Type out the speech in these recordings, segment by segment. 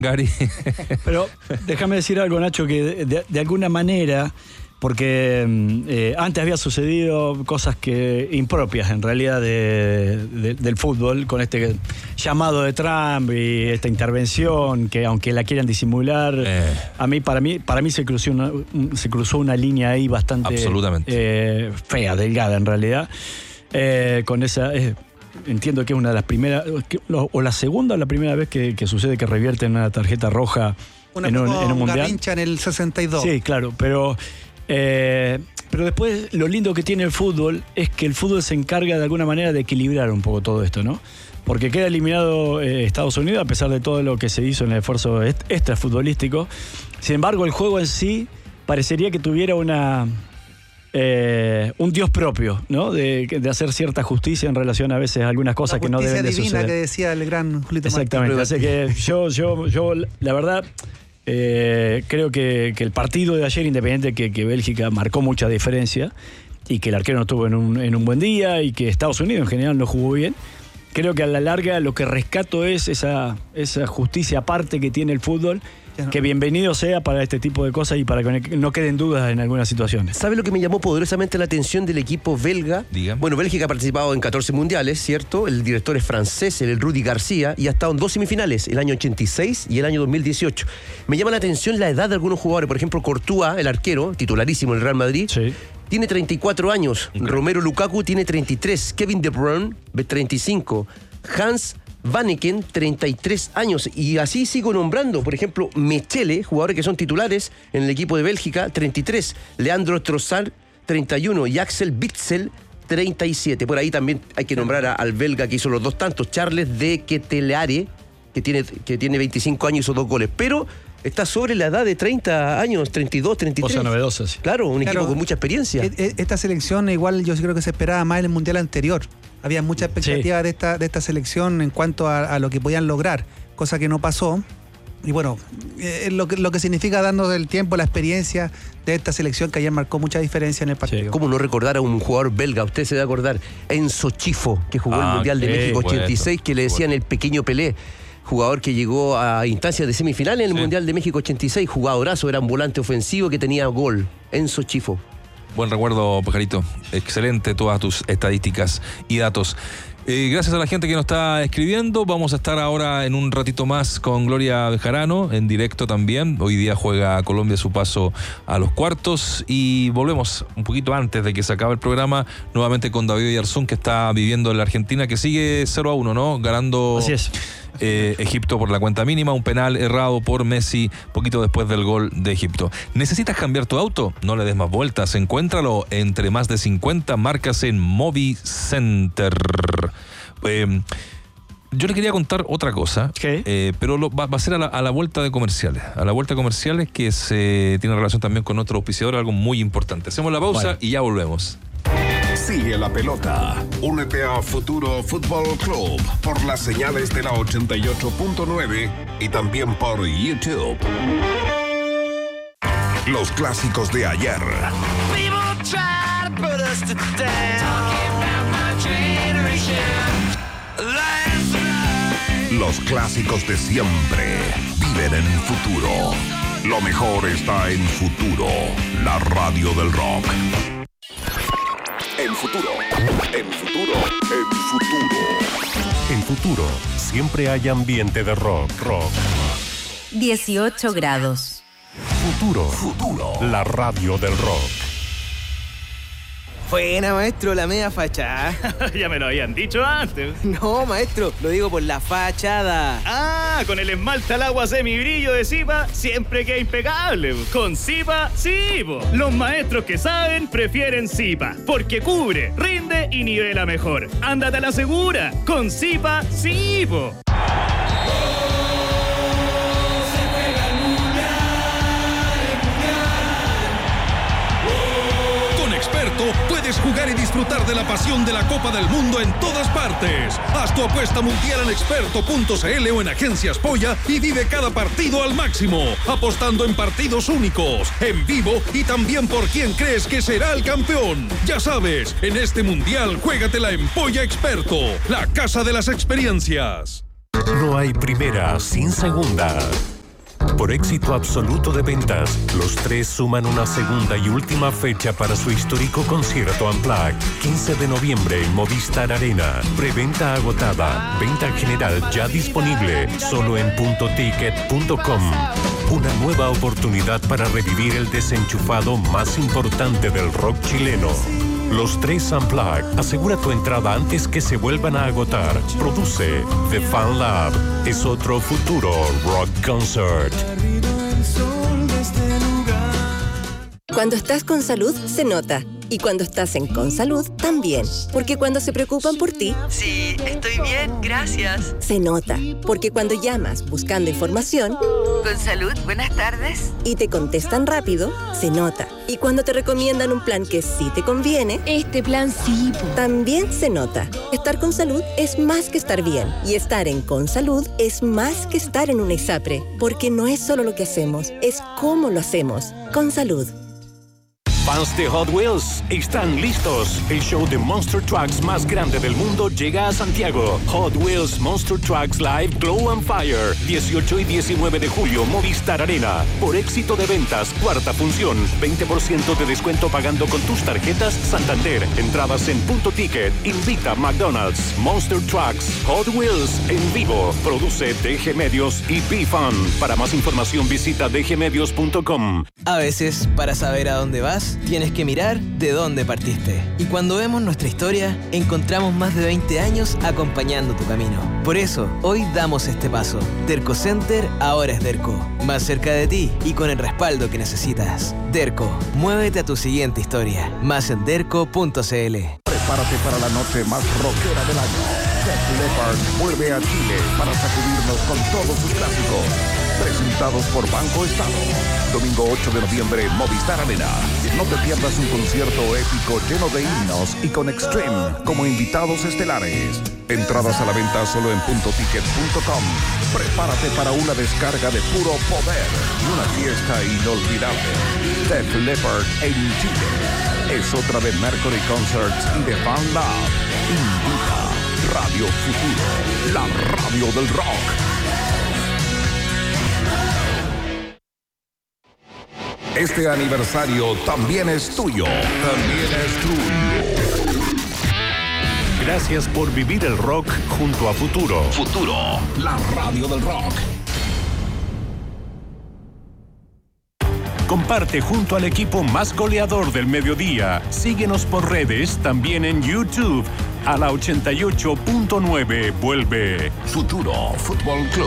Gary. Pero déjame decir algo, Nacho, que de alguna manera, porque antes había sucedido cosas impropias en realidad del fútbol, con este llamado de Trump y esta intervención que, aunque la quieran disimular, para mí se cruzó una línea ahí bastante fea, delgada en realidad, con esa... entiendo que es una de las primeras, o la segunda o la primera vez que sucede que revierten una tarjeta roja en un mundial. Garrincha en el 62. Sí, claro, pero después lo lindo que tiene el fútbol es que el fútbol se encarga de alguna manera de equilibrar un poco todo esto, ¿no? Porque queda eliminado Estados Unidos a pesar de todo lo que se hizo en el esfuerzo extrafutbolístico. Sin embargo, el juego en sí parecería que tuviera un Dios propio, ¿no? De hacer cierta justicia en relación a veces a algunas cosas que no deben de suceder. Justicia divina que decía el gran Julito Martín. Exactamente. Así que yo la verdad creo que el partido de ayer, independiente que Bélgica marcó mucha diferencia y que el arquero no estuvo en un buen día y que Estados Unidos en general no jugó bien, creo que a la larga lo que rescato es esa justicia aparte que tiene el fútbol. Que bienvenido sea para este tipo de cosas y para que no queden dudas en algunas situaciones. ¿Sabe lo que me llamó poderosamente la atención del equipo belga? Diga. Bueno, Bélgica ha participado en 14 mundiales, ¿cierto? El director es francés, el Rudi García, y ha estado en 2 semifinales, el año 86 y el año 2018. Me llama la atención la edad de algunos jugadores. Por ejemplo, Courtois, el arquero, titularísimo en el Real Madrid, sí, tiene 34 años. Romelu Lukaku tiene 33. Kevin De Bruyne, 35. Hans Vanneken, 33 años. Y así sigo nombrando. Por ejemplo, Mechele, jugadores que son titulares en el equipo de Bélgica, 33. Leandro Trossard, 31. Y Axel Witsel, 37. Por ahí también hay que nombrar al belga que hizo los 2 tantos, Charles de Ketelaere, que tiene 25 años y hizo 2 goles. Pero está sobre la edad de 30 años, 32, 33. Cosa novedosa, sí. Claro, un equipo con mucha experiencia. Esta selección igual yo creo que se esperaba más en el Mundial anterior. Había mucha expectativa de esta selección en cuanto a lo que podían lograr, cosa que no pasó. Y bueno, lo que significa darnos el tiempo, la experiencia de esta selección que ayer marcó mucha diferencia en el partido. Sí. ¿Cómo no recordar a un jugador belga? Usted se debe acordar, Enzo Chifo, que jugó el Mundial de México 86, que le decían el pequeño Pelé. Jugador que llegó a instancias de semifinal en el Mundial de México 86, jugadorazo, era un volante ofensivo que tenía gol. Enzo Chifo. Buen recuerdo, Pajarito. Excelente todas tus estadísticas y datos. Gracias a la gente que nos está escribiendo. Vamos a estar ahora en un ratito más con Gloria Bejarano, en directo también. Hoy día juega Colombia su paso a los cuartos. Y volvemos un poquito antes de que se acabe el programa, nuevamente con David Oyarzún, que está viviendo en la Argentina, que sigue 0-1, ¿no? Ganando. Así es. Egipto por la cuenta mínima, un penal errado por Messi poquito después del gol de Egipto. ¿Necesitas cambiar tu auto? No le des más vueltas, encuéntralo entre más de 50 marcas en Movicenter. Yo le quería contar otra cosa, pero va a ser a la vuelta de comerciales. A la vuelta de comerciales, que tiene relación también con otro auspiciador, algo muy importante. Hacemos la pausa y ya volvemos. Sigue la pelota. Únete a Futuro Fútbol Club por las señales de la 88.9 y también por YouTube. Los clásicos de ayer. Los clásicos de siempre viven en Futuro. Lo mejor está en Futuro, la radio del rock. En Futuro, en Futuro, en Futuro. En Futuro siempre hay ambiente de rock. 18 grados. Futuro, la radio del rock. Buena, maestro, la media fachada. Ya me lo habían dicho antes. No, maestro, lo digo por la fachada. Ah, con el esmalte al agua semibrillo de Zipa siempre queda impecable. Con Zipa, sí, po. Los maestros que saben prefieren Zipa, porque cubre, rinde y nivela mejor. Ándate a la segura. Con Zipa, sí, po. Puedes jugar y disfrutar de la pasión de la Copa del Mundo en todas partes. Haz tu apuesta mundial en experto.cl o en Agencias Polla y vive cada partido al máximo, apostando en partidos únicos, en vivo y también por quién crees que será el campeón. Ya sabes, en este mundial juégatela en Polla Experto, la casa de las experiencias. No hay primera sin segunda. por éxito absoluto de ventas, los tres suman una segunda y última fecha para su histórico concierto Unplugged. 15 de noviembre en Movistar Arena. Preventa agotada. Venta general ya disponible. Solo en puntoticket.com. Una nueva oportunidad para revivir el desenchufado más importante del rock chileno. Los tres Unplugged. Asegura tu entrada antes que se vuelvan a agotar. Produce The Fan Lab. Es otro futuro rock concert. Cuando estás con salud, se nota. Y cuando estás en Consalud, también. Porque cuando se preocupan por ti... Sí, estoy bien, gracias. Se nota. Porque cuando llamas buscando información... Consalud, buenas tardes. Y te contestan rápido, se nota. Y cuando te recomiendan un plan que sí te conviene... Este plan sí. También se nota. Estar con salud es más que estar bien. Y estar en Consalud es más que estar en una ISAPRE. Porque no es solo lo que hacemos, es cómo lo hacemos. Consalud. Fans de Hot Wheels están listos. El show de Monster Trucks más grande del mundo llega a Santiago. Hot Wheels Monster Trucks Live Glow on Fire. 18 y 19 de julio, Movistar Arena. Por éxito de ventas, cuarta función. 20% de descuento pagando con tus tarjetas Santander. Entradas en Punto Ticket. Invita McDonald's. Monster Trucks Hot Wheels en vivo. Produce DG Medios y BeFun. Para más información visita dgmedios.com. A veces, para saber a dónde vas, tienes que mirar de dónde partiste. Y cuando vemos nuestra historia, encontramos más de 20 años acompañando tu camino. Por eso, hoy damos este paso. Derco Center ahora es Derco. Más cerca de ti y con el respaldo que necesitas. Derco, muévete a tu siguiente historia. Más en derco.cl. Prepárate para la noche más rockera del año. Def Leppard vuelve a Chile para sacudirnos con todos sus clásicos. Presentados por Banco Estado. Domingo 8 de noviembre, Movistar Arena. No te pierdas un concierto épico lleno de himnos y con Extreme como invitados estelares. Entradas a la venta solo en puntoticket.com. Prepárate para una descarga de puro poder y una fiesta inolvidable. Def Leppard en Chile. Es otra de Mercury Concerts y de Fan Lab. Invita Radio Futuro, la radio del rock. Este aniversario también es tuyo. También es tuyo. Gracias por vivir el rock junto a Futuro. Futuro, la radio del rock. Comparte junto al equipo más goleador del mediodía. Síguenos por redes, también en YouTube. A la 88.9 vuelve Futuro Fútbol Club.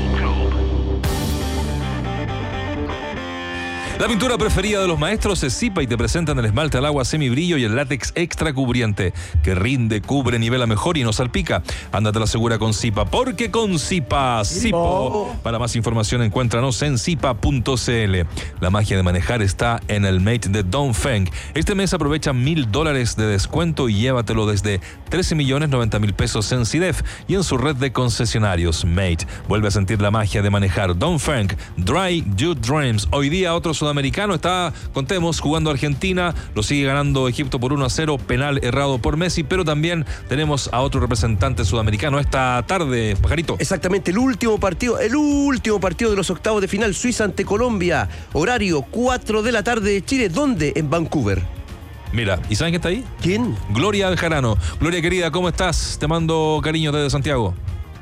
La pintura preferida de los maestros es Zipa y te presentan el esmalte al agua semibrillo y el látex extra cubriente que rinde, cubre, nivela mejor y no salpica. Ándate la segura con Zipa, porque con Zipa, Zipo. Para más información encuéntranos en zipa.cl. La magia de manejar está en el Mate de Dongfeng. Este mes aprovecha $1,000 de descuento y llévatelo desde 13.090.000 pesos en CIDEF y en su red de concesionarios. Mate, vuelve a sentir la magia de manejar. Dongfeng, Dry Your Dreams. Hoy día otro sudamericano está, contemos, jugando Argentina, lo sigue ganando Egipto por 1-0, penal errado por Messi, pero también tenemos a otro representante sudamericano esta tarde, Pajarito. Exactamente, el último partido de los octavos de final, Suiza ante Colombia, horario 4 de la tarde de Chile, ¿dónde? En Vancouver. Mira, ¿y saben quién está ahí? ¿Quién? Gloria Bejarano. Gloria querida, ¿cómo estás? Te mando cariño desde Santiago.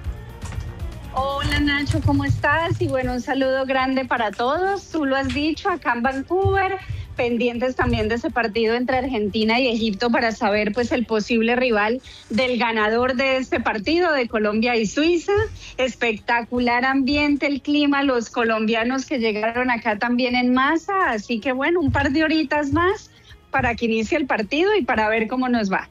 Hola Nacho, ¿cómo estás? Y bueno, un saludo grande para todos. Tú lo has dicho, acá en Vancouver, pendientes también de ese partido entre Argentina y Egipto para saber pues el posible rival del ganador de este partido, de Colombia y Suiza. Espectacular ambiente, el clima, los colombianos que llegaron acá también en masa, así que bueno, un par de horitas más para que inicie el partido y para ver cómo nos va.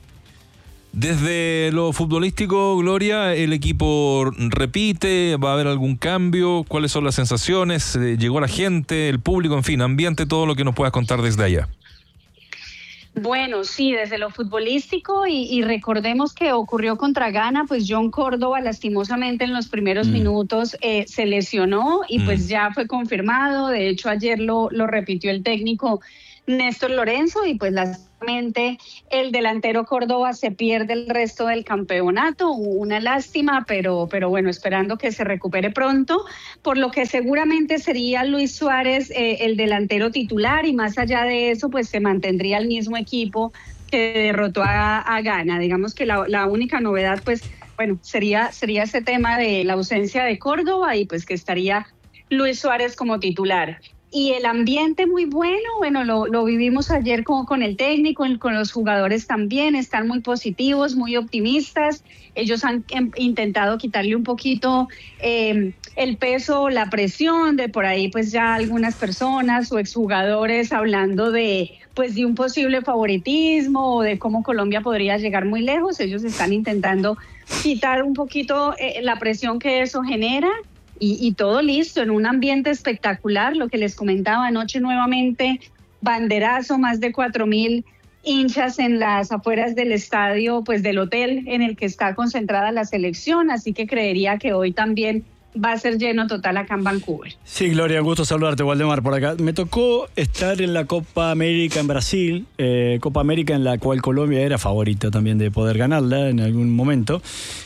Desde lo futbolístico, Gloria, ¿el equipo repite? ¿Va a haber algún cambio? ¿Cuáles son las sensaciones? ¿Llegó la gente, el público, en fin, ambiente, todo lo que nos puedas contar desde allá? Bueno, sí, desde lo futbolístico y recordemos que ocurrió contra Ghana, pues John Córdoba lastimosamente en los primeros minutos se lesionó y pues ya fue confirmado. De hecho, ayer lo repitió el técnico Néstor Lorenzo, y pues lástimamente el delantero Córdoba se pierde el resto del campeonato, una lástima, pero bueno, esperando que se recupere pronto, por lo que seguramente sería Luis Suárez el delantero titular, y más allá de eso pues se mantendría el mismo equipo que derrotó a Ghana. Digamos que la única novedad pues bueno, sería ese tema de la ausencia de Córdoba y pues que estaría Luis Suárez como titular. Y el ambiente muy bueno, lo vivimos ayer con el técnico, con los jugadores también, están muy positivos, muy optimistas. Ellos han intentado quitarle un poquito el peso, la presión, de por ahí pues ya algunas personas o exjugadores hablando de un posible favoritismo o de cómo Colombia podría llegar muy lejos. Ellos están intentando quitar un poquito la presión que eso genera. Y todo listo, en un ambiente espectacular, lo que les comentaba anoche nuevamente, banderazo, más de 4.000 hinchas en las afueras del estadio, pues del hotel en el que está concentrada la selección, así que creería que hoy también va a ser lleno total acá en Vancouver. Sí, Gloria, un gusto saludarte, Waldemar, por acá. Me tocó estar en la Copa América en Brasil, Copa América en la cual Colombia era favorita también de poder ganarla en algún momento.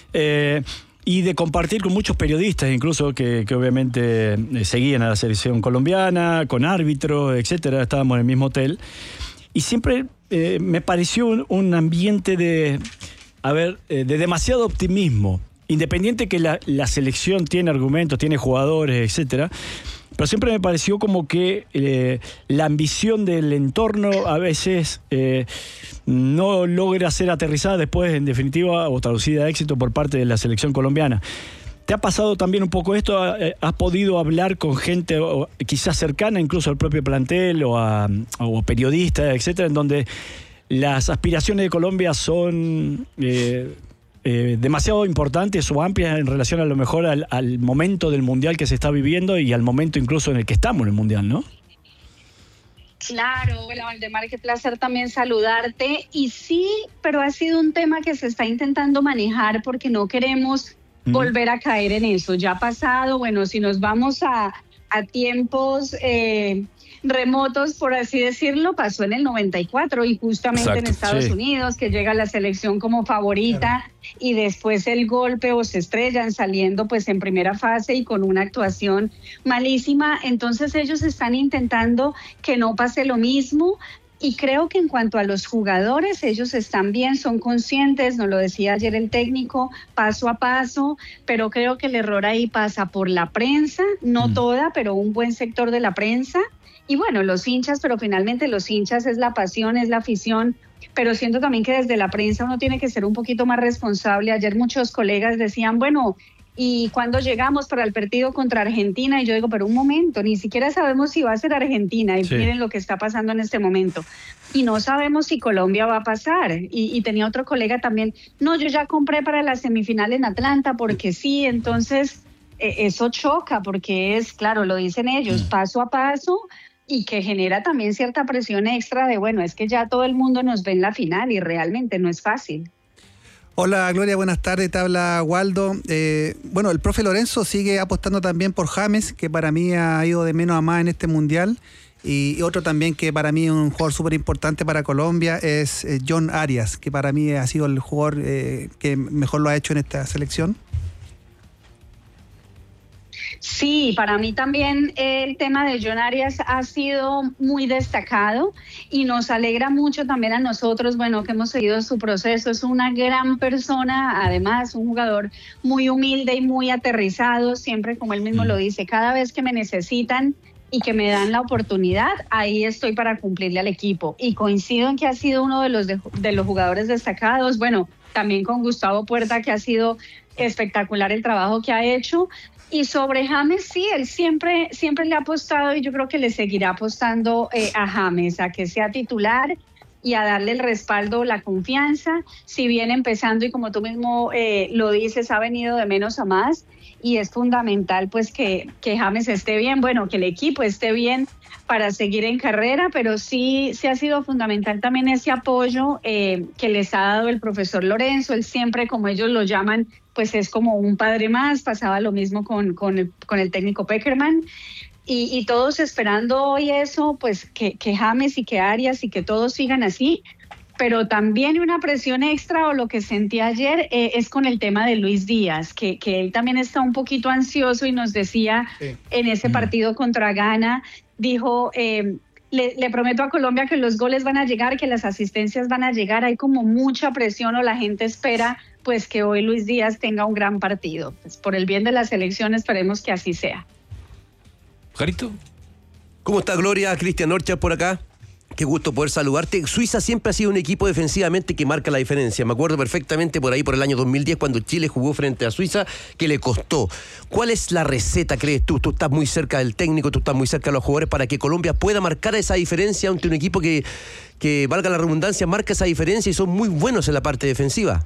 Y de compartir con muchos periodistas, incluso que obviamente seguían a la selección colombiana, con árbitros, etcétera. Estábamos en el mismo hotel. Y siempre me pareció un ambiente de demasiado optimismo. Independiente que la selección tiene argumentos, tiene jugadores, etcétera. Pero siempre me pareció como que la ambición del entorno a veces no logra ser aterrizada después, en definitiva, o traducida a éxito por parte de la selección colombiana. ¿Te ha pasado también un poco esto? ¿Has podido hablar con gente quizás cercana incluso al propio plantel o periodistas, etcétera, en donde las aspiraciones de Colombia son demasiado importantes o amplias en relación a lo mejor al momento del Mundial que se está viviendo y al momento incluso en el que estamos en el Mundial, ¿no? Claro, bueno, Waldemar, qué placer también saludarte. Y sí, pero ha sido un tema que se está intentando manejar porque no queremos volver a caer en eso. Ya ha pasado, bueno, si nos vamos a tiempos remotos, por así decirlo, pasó en el 94 y justamente en Estados Unidos, que llega la selección como favorita y después el golpe o se estrellan saliendo pues en primera fase y con una actuación malísima. Entonces ellos están intentando que no pase lo mismo. Y creo que en cuanto a los jugadores, ellos están bien, son conscientes, nos lo decía ayer el técnico, paso a paso, pero creo que el error ahí pasa por la prensa, no toda, pero un buen sector de la prensa. Y bueno, los hinchas, pero finalmente los hinchas es la pasión, es la afición, pero siento también que desde la prensa uno tiene que ser un poquito más responsable. Ayer muchos colegas decían, bueno, ¿y cuando llegamos para el partido contra Argentina? Y yo digo, pero un momento, ni siquiera sabemos si va a ser Argentina. Y miren lo que está pasando en este momento. Y no sabemos si Colombia va a pasar. Y tenía otro colega también, no, yo ya compré para la semifinal en Atlanta porque sí. Entonces, eso choca porque es, claro, lo dicen ellos, paso a paso, y que genera también cierta presión extra de, bueno, es que ya todo el mundo nos ve en la final y realmente no es fácil. Hola Gloria, buenas tardes, te habla Waldo. Bueno, el profe Lorenzo sigue apostando también por James, que para mí ha ido de menos a más en este mundial, y otro también que para mí es un jugador súper importante para Colombia es John Arias, que para mí ha sido el jugador que mejor lo ha hecho en esta selección. Sí, para mí también el tema de John Arias ha sido muy destacado y nos alegra mucho también a nosotros, bueno, que hemos seguido su proceso. Es una gran persona, además un jugador muy humilde y muy aterrizado, siempre como él mismo lo dice, cada vez que me necesitan y que me dan la oportunidad, ahí estoy para cumplirle al equipo. Y coincido en que ha sido uno de los jugadores destacados, bueno, también con Gustavo Puerta, que ha sido espectacular el trabajo que ha hecho. Y sobre James, sí, él siempre le ha apostado y yo creo que le seguirá apostando a James, a que sea titular y a darle el respaldo, la confianza. Si viene empezando y como tú mismo lo dices, ha venido de menos a más y es fundamental pues que James esté bien, bueno, que el equipo esté bien para seguir en carrera, pero sí ha sido fundamental también ese apoyo que les ha dado el profesor Lorenzo. Él siempre, como ellos lo llaman, pues es como un padre más. Pasaba lo mismo con el técnico Peckerman. y todos esperando hoy eso, pues que James y que Arias y que todos sigan así. Pero también una presión extra, o lo que sentí ayer, es con el tema de Luis Díaz, que él también está un poquito ansioso y nos decía en ese partido contra Ghana, dijo, le prometo a Colombia que los goles van a llegar, que las asistencias van a llegar, hay como mucha presión o la gente espera pues que hoy Luis Díaz tenga un gran partido. Pues por el bien de la selección esperemos que así sea. Jarito. ¿Cómo está Gloria? Cristian Orchard por acá. Qué gusto poder saludarte. Suiza siempre ha sido un equipo defensivamente que marca la diferencia. Me acuerdo perfectamente por ahí, por el año 2010, cuando Chile jugó frente a Suiza, que le costó. ¿Cuál es la receta, crees tú? Tú estás muy cerca del técnico, tú estás muy cerca de los jugadores para que Colombia pueda marcar esa diferencia ante un equipo que valga la redundancia, marca esa diferencia y son muy buenos en la parte defensiva.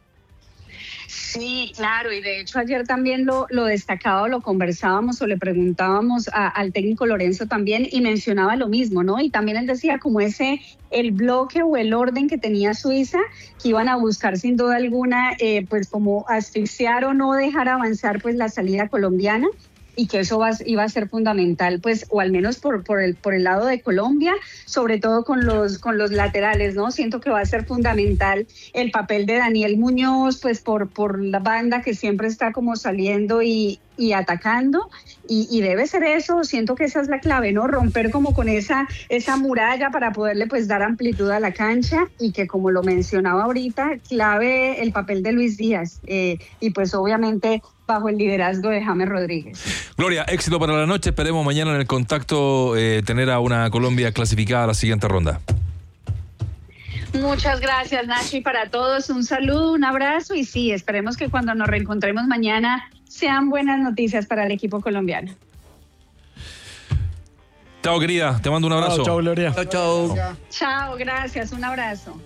Sí, claro, y de hecho ayer también lo destacaba, lo conversábamos o le preguntábamos al técnico Lorenzo también y mencionaba lo mismo, ¿no? Y también él decía como el bloque o el orden que tenía Suiza, que iban a buscar sin duda alguna, pues como asfixiar o no dejar avanzar pues la salida colombiana, y que eso iba a ser fundamental, pues, o al menos por el lado de Colombia, sobre todo con los laterales, ¿no? Siento que va a ser fundamental el papel de Daniel Muñoz, pues por la banda que siempre está como saliendo y atacando, y debe ser eso, siento que esa es la clave, ¿no? Romper como con esa muralla para poderle pues dar amplitud a la cancha, y que como lo mencionaba ahorita, clave el papel de Luis Díaz, y pues obviamente bajo el liderazgo de James Rodríguez. Gloria, éxito para la noche, esperemos mañana en el contacto tener a una Colombia clasificada a la siguiente ronda. Muchas gracias, Nacho, y para todos un saludo, un abrazo, y sí, esperemos que cuando nos reencontremos mañana sean buenas noticias para el equipo colombiano. Chao, querida, te mando un abrazo. Chao, Gloria. Chao. Chao, gracias, un abrazo.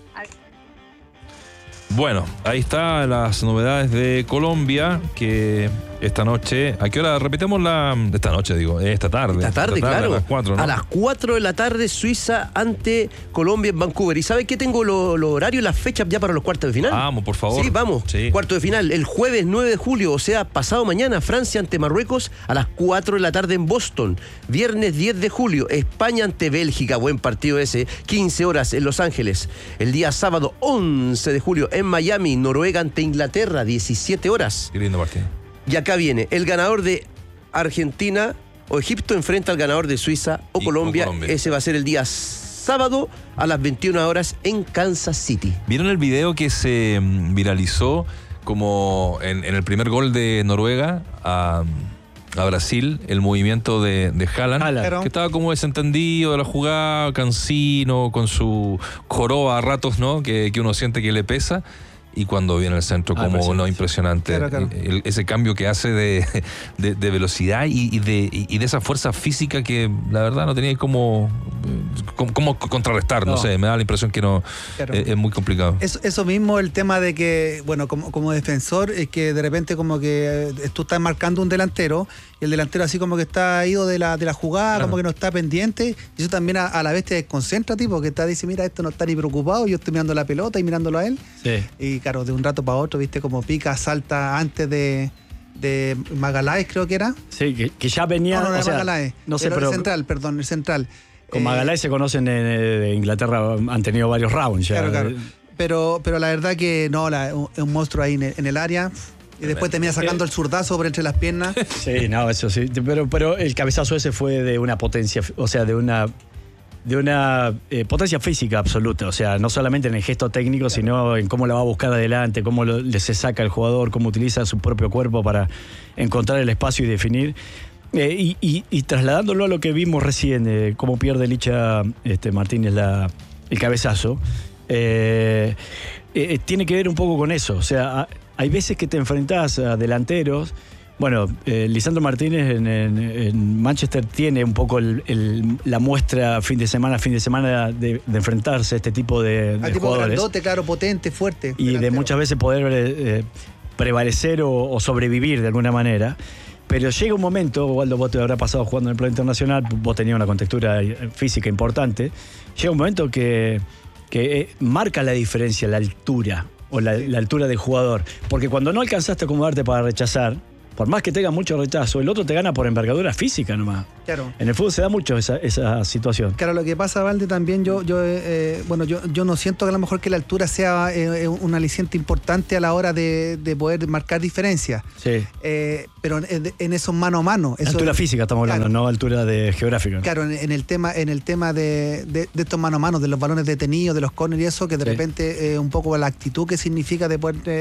Bueno, ahí están las novedades de Colombia, que esta noche, ¿a qué hora? Repitamos esta noche, digo, esta tarde. Esta tarde, claro. A las 4, ¿no? A las 4 de la tarde, Suiza ante Colombia en Vancouver. ¿Y sabes qué? Tengo los horarios y las fechas ya para los cuartos de final. Vamos, por favor. Sí, vamos. Sí. Cuarto de final, el jueves 9 de julio, o sea, pasado mañana, Francia ante Marruecos a las 4 de la tarde en Boston. Viernes 10 de julio, España ante Bélgica, buen partido ese, 15 horas en Los Ángeles. El día sábado 11 de julio en Miami, Noruega ante Inglaterra, 17 horas. Qué lindo partido. Y acá viene, el ganador de Argentina o Egipto enfrenta al ganador de Suiza o Colombia. Ese va a ser el día sábado a las 21 horas en Kansas City. ¿Vieron el video que se viralizó como en el primer gol de Noruega a Brasil, el movimiento de Haaland, que estaba como desentendido de la jugada, cansino, con su joroba a ratos, ¿no? Que uno siente que le pesa? Y cuando viene al centro, como no, impresionante. Claro. Ese cambio que hace de velocidad y de esa fuerza física que la verdad no tenía como contrarrestar, no sé, me da la impresión que no, es muy complicado. Eso mismo, el tema de que, bueno, como defensor, es que de repente como que tú estás marcando un delantero y el delantero así como que está ido de la jugada, claro, como que no está pendiente, y eso también a la vez te desconcentra, tipo, que dice, mira, esto no está ni preocupado, yo estoy mirando la pelota y mirándolo a él. Sí. Y claro, de un rato para otro, viste, como pica, salta antes de Magaláes, creo que era. Sí, que ya venía. No, Magaláes. No sé, pero el central. Con Magaláes se conocen de Inglaterra, han tenido varios rounds ya. Claro. Pero la verdad que no, es un monstruo ahí en el área. Y después termina sacando el zurdazo por entre las piernas. Sí, no, eso sí. Pero el cabezazo ese fue de una potencia, o sea, de una potencia física absoluta, o sea, no solamente en el gesto técnico, sino en cómo la va a buscar adelante, cómo se saca el jugador, cómo utiliza su propio cuerpo para encontrar el espacio y definir. Y trasladándolo a lo que vimos recién, cómo pierde Licha Martínez el cabezazo, tiene que ver un poco con eso. O sea, hay veces que te enfrentás a delanteros. Bueno, Lisandro Martínez en Manchester tiene un poco la muestra fin de semana de enfrentarse a este tipo de tipo jugadores. Grandote, claro, potente, fuerte. Y delantero, de muchas veces poder prevalecer o sobrevivir de alguna manera. Pero llega un momento, Waldo, vos te habrás pasado jugando en el plano internacional, vos tenías una contextura física importante, llega un momento que marca la diferencia, la altura, o la altura del jugador. Porque cuando no alcanzaste a acomodarte para rechazar, por más que tenga mucho rechazo, el otro te gana por envergadura física nomás. Claro. En el fútbol se da mucho esa situación. Claro, lo que pasa, Valde, también yo no siento que a lo mejor que la altura sea un aliciente importante a la hora de poder marcar diferencias. Sí. Pero en esos mano a mano. Altura física estamos hablando, no altura geográfica. Claro, en el tema de estos mano a mano, de los balones detenidos, de los córneres y eso, que de repente un poco la actitud que significa de poder